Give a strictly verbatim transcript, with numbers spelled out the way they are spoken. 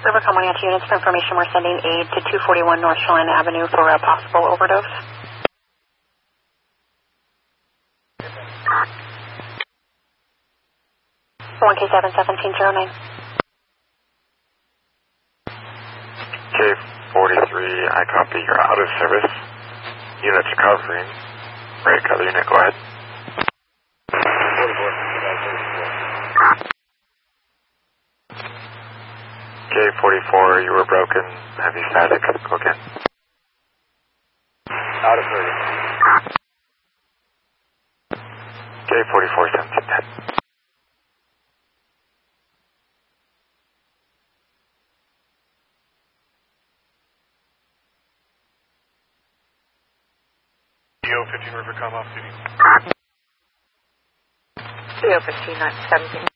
Rivercom one two units for information. We're sending aid to two forty-one North Shoreline Avenue for a possible overdose. one K seven seventeen zero nine. K forty-three, I copy. You're out of service. Units recovering. Break, other unit, go ahead. K forty-four, you were broken. Heavy static. Go again. Out of service. K forty-four, seventeen ten. D O fifteen Rivercom off duty. D O fifteen nine seventeen.